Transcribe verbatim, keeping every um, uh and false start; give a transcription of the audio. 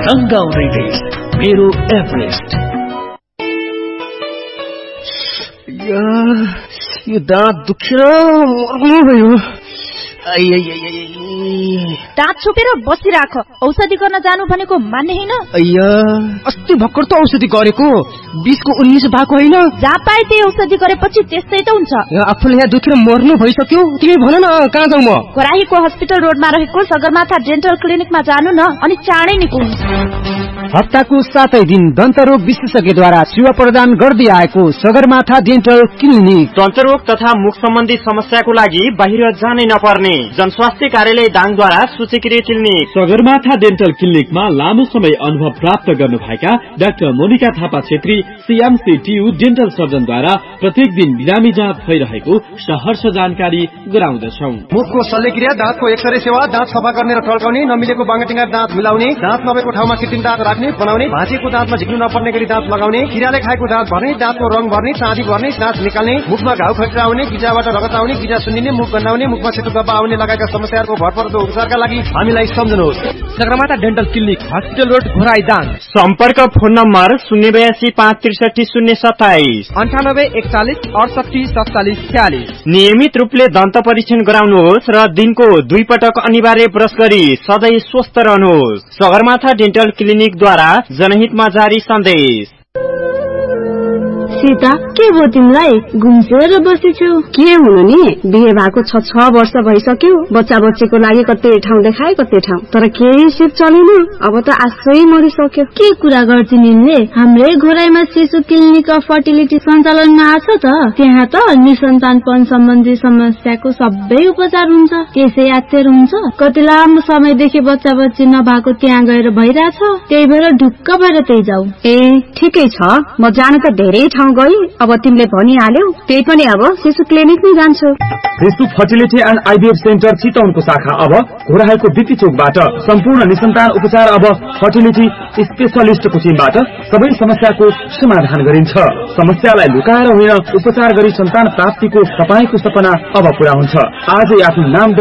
तंगाउने देश मेरो एभरेस्ट। यो दाँत दुखेर मर्नु भयो। दाँत छोपेर बसिराख, औषधि गर्न जानु भनेको मान्ने हैन। अಯ್या अस्ति भर्खर त औषधि गरेको, बीसको उन्नीस भएको होइन। जहाँ पाए त्यही औषधि गरेपछि त्यस्तै त हुन्छ। आफूले यहाँ दुखेर मर्नु भइसक्यो, तिमी भन न कहाँ जाउँ म? कोराहीको हस्पिटल रोडमा रहेको सगरमाथा डेन्टल क्लिनिकमा जानु न, अनि चाँडै निकुन्। हप्ताको सातै दिन दन्तरोग विशेषज्ञद्वारा सेवा प्रदान गर्दै आएको सगरमाथा डेन्टल क्लिनिक। दन्तरोग तथा मुख सम्बन्धी समस्याको लागि बाहिर जानै नपर्ने जनस्वास्थ्य कार्यालय दाङद्वारा सूचीकृत क्लिनिक सगरमाथा डेन्टल क्लिनिकमा लामो समय अनुभव प्राप्त गर्नुभएका doctor Monika Thapa Chhetri CMC Tiu dental सर्जनद्वारा प्रत्येक दिन बिरामी जाँच भइरहेको सहर्ष जानकारी गराउँदछौं। मुखको शल्यक्रिया, दाँतको एक्सरे सेवा, दाँत सफा गर्ने र टल्काउने, नमिलेको बाङ्गाटिङ्गा दाँत मिलाउने, दाँत नभएको ठाउँमा कृत्रिम दाँत राख्ने बनाउने, भाँचेको दाँतमा झिक्नु नपर्ने गरी दाँत लगाउने, किराले खाएको दाँत भर्ने, दाँतको रङ भर्ने, चाँदी भर्ने, दाँत निकाल्ने, मुखमा घाउ खटिरा आउने, गिजाबाट रगत आउने, गिजा सुन्निने, मुख गन्हाउने, मुखमा सेतो गब्बा आउने लगायतका समस्याहरूको भरपर्दो उपचारका लागि हामीलाई सम्झनुहोस्। Sagarmatha dental clinic, hospital road, Ghorahi Dang. सम्पर्क फोन नम्बर शून्य बयासी पाँच त्रिसठी शून्य सत्ताइस अन्ठानब्बे एकचालिस अडसठी सत्तालिस छ्यालिस। नियमित रूपले दन्त परीक्षण गराउनुहोस् र दिनको दुई पटक अनिवार्य ब्रश गरी सधैँ स्वस्थ रहनुहोस्। सगरमाथा डेन्टल क्लिनिकद्वारा जनहितमा जारी सन्देश। सीता के भयो तिमीलाई? घुम्सेर बसेछौ? के हुनु नि, बिहे भएको छ छ वर्ष भइसक्यो, बच्चा बच्चीको लागि कतै ठाउँ देखाए कतै ठाउँ, तर केही सिप चलेन। अब त आशै मरिसक्यो। के कुरा गर्छिन् यिनले? हाम्रै घोराईमा शिशु क्लिनिक अफ फर्टिलिटी सञ्चालनमा आछ त। त्यहाँ त निसन्तानपन सम्बन्धी समस्याको सबै उपचार हुन्छ, त्यसै अक्षर हुन्छ। कति लामो समयदेखि बच्चा बच्ची नभएको त्यहाँ गएर भइरहेछ, त्यही भएर ढुक्क भएर त्यही जाऊ। ए ठिकै छ, म जान त धेरै ठाउँ गई, अब तिमीले भनिहाल्यौ, त्यही पनि अब शिशु क्लिनिकमै जान्छु। शिशु फर्टिलिटी एन्ड आइभीएफ सेन्टर चितवनको शाखा अब घोराईको बिपी चोकबाट सम्पूर्ण निसन्तान उपचार अब फर्टिलिटी स्पेशलिस्टको टिमबाट सबै समस्याको समाधान गरिन्छ। समस्यालाई लुकाएर होइन, उपचार गरी सन्तान प्राप्तिको तपाईको सपना अब पूरा हुन्छ। आजै आफ्नो नाम